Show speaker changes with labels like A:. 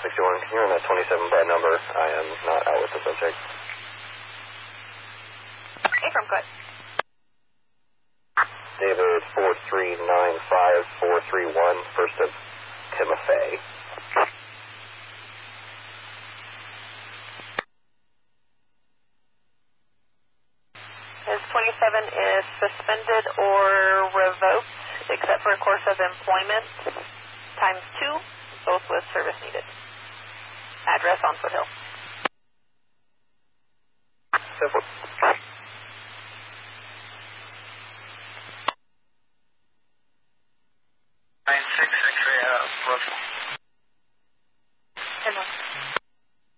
A: 61, can you run that 27 by number? I am not out with the subject.
B: Affirm, go ahead.
A: David 4395431, first of Timofey.
B: His 27 is suspended or revoked, except for a course of employment, times 2, both with service needed. Address on Foothill.
A: Simple.